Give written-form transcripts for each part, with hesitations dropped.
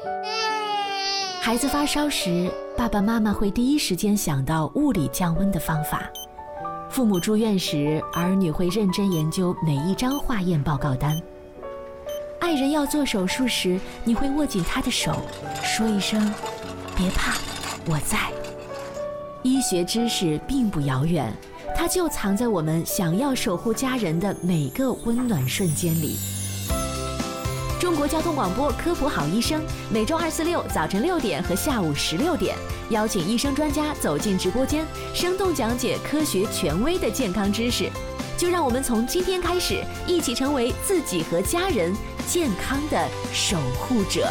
孩子发烧时，爸爸妈妈会第一时间想到物理降温的方法。父母住院时，儿女会认真研究每一张化验报告单。爱人要做手术时，你会握紧他的手，说一声“别怕，我在”。医学知识并不遥远，它就藏在我们想要守护家人的每个温暖瞬间里。中国交通广播科普好医生，每周2、4、6早晨6点和下午16点，邀请医生专家走进直播间，生动讲解科学权威的健康知识。就让我们从今天开始，一起成为自己和家人健康的守护者。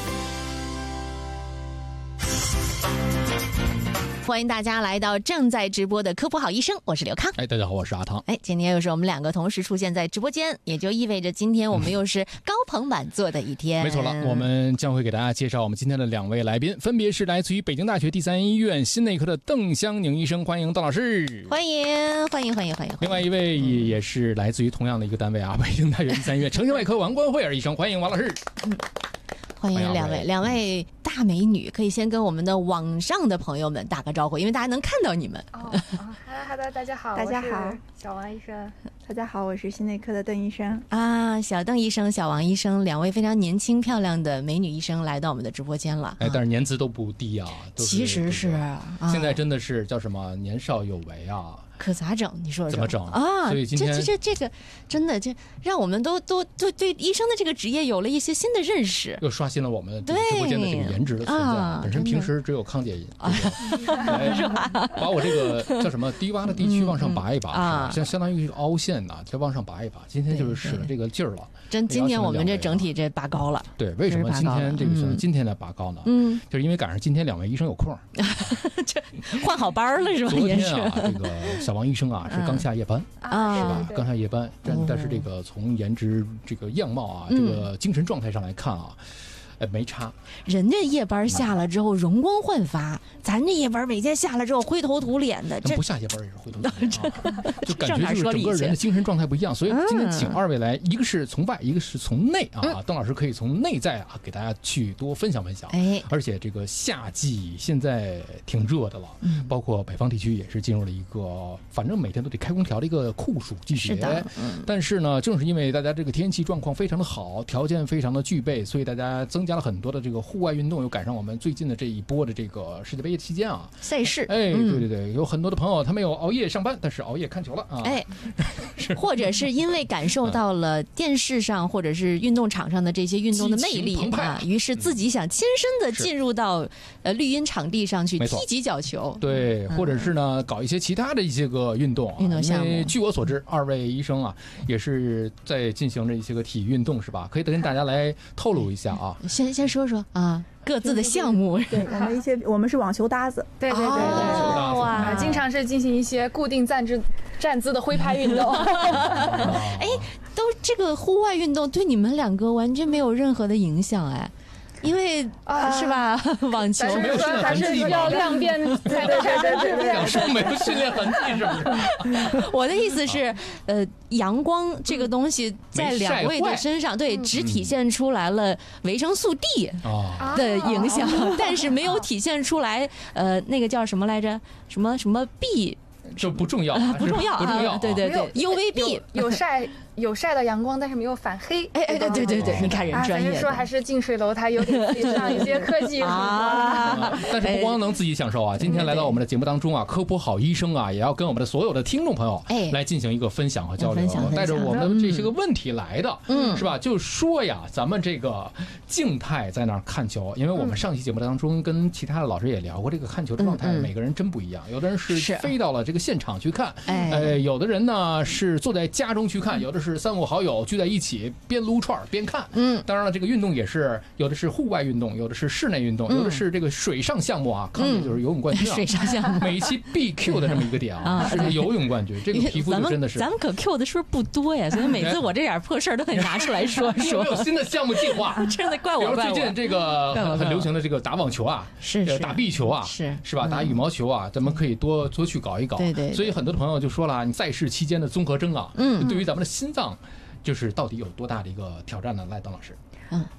欢迎大家来到正在直播的科普好医生，我是刘康。 大家好，我是阿汤。 今天又是我们两个同时出现在直播间，也就意味着今天我们又是高朋满座的一天。 没错了，我们将会给大家介绍我们今天的2位来宾，分别是来自于北京大学第三医院心内科的邓香宁医生，欢迎邓老师。 欢迎。 另外一位也是来自于同样的一个单位啊，北京大学第三医院成形外科王冠慧儿医生，欢迎王老师。 欢迎两位大美女，可以先跟我们的网上的朋友们打个招呼，因为大家能看到你们。 哈喽，大家好， 大家好， 我是小王医生。 大家好，我是心内科的邓医生。 小邓医生、小王医生，两位非常年轻漂亮的美女医生来到我们的直播间了。 但是年资都不低啊， 其实是现在真的是叫什么年少有为啊。 可咋整？你说怎么整啊？ 所以今天这个真的，这让我们都对医生的这个职业有了一些新的认识， 又刷新了我们直播间的这个颜值的存在。本身平时只有康姐是吧？把我这个叫什么低洼的地区往上拔一拔，相当于凹陷呐，再往上拔一拔。今天就是使了这个劲儿了。 今天我们这整体这拔高了。 对，为什么今天这个选择今天来拔高呢？就是因为赶上今天2位医生有空， 这换好班了是吧？ 昨天啊，这个小王医生啊是刚下夜班是吧？刚下夜班，但是这个从颜值、这个样貌啊、这个精神状态上来看啊。没差， 人家夜班下了之后容光焕发，咱这夜班每天下了之后灰头土脸的， 这不下夜班也是灰头土脸，就感觉就是整个人的精神状态不一样。所以今天请2位来，一个是从外，一个是从内啊。邓老师可以从内在啊给大家去多分享分享。而且这个夏季现在挺热的了，包括北方地区也是进入了一个反正每天都得开空调的一个酷暑季节。但是呢，正是因为大家这个天气状况非常的好，条件非常的具备，所以大家增加了很多的这个户外运动，又赶上我们最近的这一波的这个世界杯期间啊， 赛事。 对，有很多的朋友他没有熬夜上班，但是熬夜看球了啊。 或者是因为感受到了电视上或者是运动场上的这些运动的魅力啊，于是自己想亲身的进入到绿茵场地上去踢几脚球。 对，或者是呢搞一些其他的一些个运动项目。因为据我所知，2位医生啊也是在进行着一些个体育运动，是吧？可以跟大家来透露一下啊。 先说说啊，各自的项目。 对，我们是网球搭子。 对，哇，经常是进行一些固定站姿的挥拍运动。 都这个户外运动对你们2个完全没有任何的影响因为是吧？网球还是要量变才能产生质量， 想说没有训练痕迹是不是？ 我的意思是，阳光这个东西在2位的身上，对，只体现出来了维生素 D 的影响，但是没有体现出来那个叫什么来着？什么 B。 这不重要， 不重要，对，UVB 有晒到阳光，但是没有反黑。 对，你看人专业。 咱说还是近水楼台有点自己上一些科技但是不光能自己享受啊，今天来到我们的节目当中啊，科普好医生啊，也要跟我们的所有的听众朋友来进行一个分享和交流，带着我们的这些个问题来的，是吧？就说呀，咱们这个静态在那儿看球，因为我们上期节目当中跟其他的老师也聊过，这个看球的状态每个人真不一样，有的人是飞到了这个现场去看，有的人呢是坐在家中去看，有的是3、5好友聚在一起边撸串边看。当然了，这个运动也是有的是户外运动，有的是室内运动，有的是这个水上项目啊，康姐就是游泳冠军啊， 水上项目每一期必 Q 的这么一个点啊，是个游泳冠军，这个皮肤就真的是咱们可 Q 的是不是不多呀？所以每次我这点破事儿都得拿出来说说。 有新的项目计划， 真的怪我。 比如最近这个很流行的这个打网球啊， 是打壁球啊，是吧？打羽毛球啊，咱们可以多去搞一搞。 对。 所以很多的朋友就说了，你赛事期间的综合征啊，对于咱们的心脏，就是到底有多大的一个挑战呢？来，邓老师。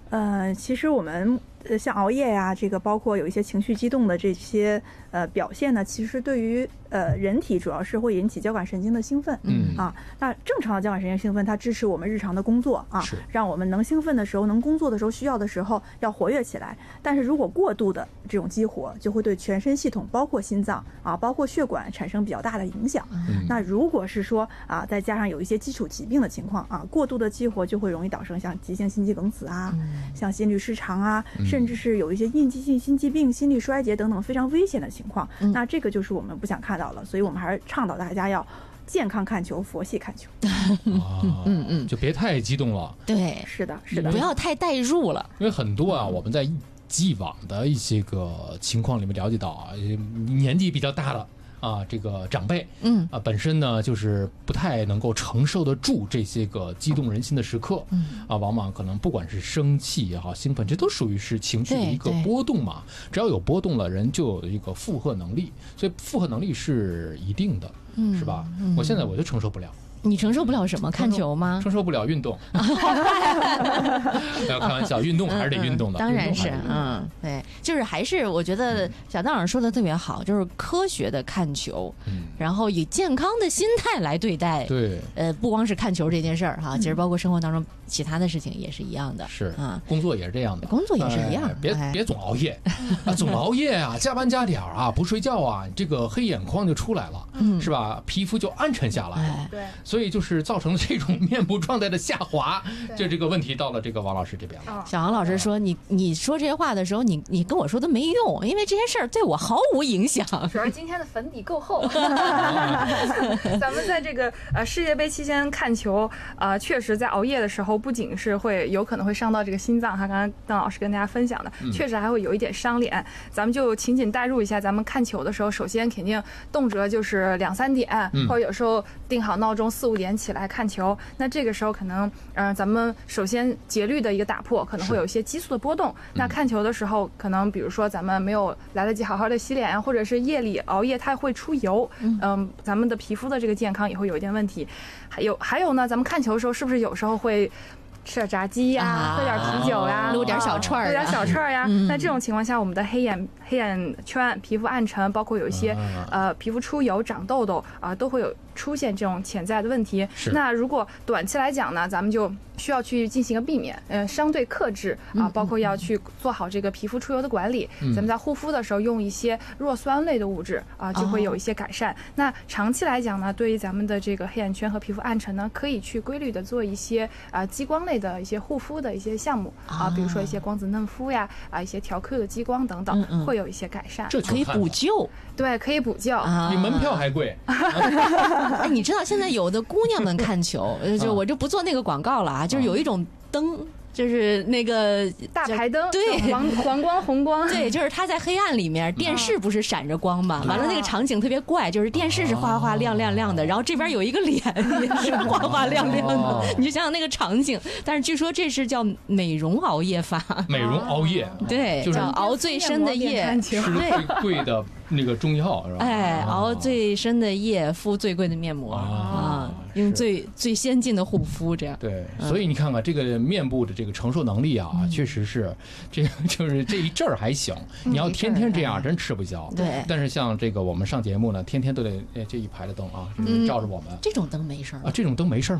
其实我们像熬夜呀，这个包括有一些情绪激动的这些表现呢，其实对于人体主要是会引起交感神经的兴奋。那正常的交感神经兴奋，它支持我们日常的工作啊，让我们能兴奋的时候、能工作的时候、需要的时候要活跃起来。但是如果过度的这种激活，就会对全身系统，包括心脏啊，包括血管产生比较大的影响。那如果是说再加上有一些基础疾病的情况过度的激活就会容易导致像急性心肌梗死啊，像心律失常啊，甚至是有一些应激性心肌病、心力衰竭等等非常危险的情况。那这个就是我们不想看到了，所以我们还是倡导大家要健康看球，佛系看球。 就别太激动了。 对， 是的，是的， 不要太代入了。 因为很多我们在既往的一些个情况里面了解到年纪比较大的这个长辈，本身呢就是不太能够承受得住这些个激动人心的时刻，往往可能不管是生气也好、兴奋，这都属于是情绪的一个波动嘛。只要有波动了，人就有一个负荷能力，所以负荷能力是一定的，是吧？我现在我就承受不了。 你承受不了什么？看球吗？ 承受不了运动。不要开玩笑，运动还是得运动的。 当然是，对，就是还是我觉得小道老师说的特别好，就是科学的看球，然后以健康的心态来对待。 对， 不光是看球这件事儿哈，其实包括生活当中其他的事情也是一样的。 是工作也是这样的， 工作也是一样。 别总熬夜，总熬夜加班加点不睡觉这个黑眼眶就出来了，是吧？皮肤就暗沉下来了。 对。 所以就是造成了这种面部状态的下滑，就这个问题到了这个王老师这边了。 小王老师说：“你说这些话的时候，你跟我说都没用，因为这些事儿对我毫无影响。 主要是今天的粉底够厚。咱们在这个世界杯期间看球，确实在熬夜的时候，不仅是有可能会伤到这个心脏，刚刚邓老师跟大家分享的，确实还会有一点伤脸。咱们就情景代入一下，咱们看球的时候，首先肯定动辄就是2、3点，或者有时候定好闹钟4、5点起来看球，那这个时候可能咱们首先节律的一个打破，可能会有一些激素的波动。那看球的时候，可能比如说咱们没有来得及好好的洗脸，或者是夜里熬夜，它会出油，咱们的皮肤的这个健康也会有一点问题。还有呢，咱们看球的时候是不是有时候会吃点炸鸡呀，喝点啤酒呀， 撸点小串呀。那这种情况下，我们的黑眼圈、皮肤暗沉，包括有一些皮肤出油、长痘痘都会有出现这种潜在的问题。那如果短期来讲呢，咱们就需要去进行一个避免，相对克制包括要去做好这个皮肤出油的管理。咱们在护肤的时候用一些弱酸类的物质就会有一些改善。那长期来讲呢，对于咱们的这个黑眼圈和皮肤暗沉呢，可以去规律的做一些激光类的一些护肤的一些项目比如说一些光子嫩肤呀一些调 Q 的激光等等，会有一些改善。 这可以补救。 对，可以补救比门票还贵。 你知道现在有的姑娘们看球，我就不做那个广告了就是有一种灯。就是那个大排灯， 对， 黄光、红光， 对，就是它在黑暗里面，电视不是闪着光嘛？完了那个场景特别怪，就是电视是哗哗亮的，然后这边有一个脸也是哗哗亮的，你就想想那个场景。但是据说这是叫美容熬夜法， 美容熬夜， 对， 就是熬最深的夜， 吃最贵的那个中药是吧？ 熬最深的夜，敷最贵的面膜用最先进的护肤，这样。 对，所以你看看这个面部的这个承受能力确实是这个，就是这一阵儿还行。你要天天这样，真吃不消。 对。 但是像这个我们上节目呢，天天都得这一排的灯就是照着我们。 这种灯没事儿这种灯没事儿。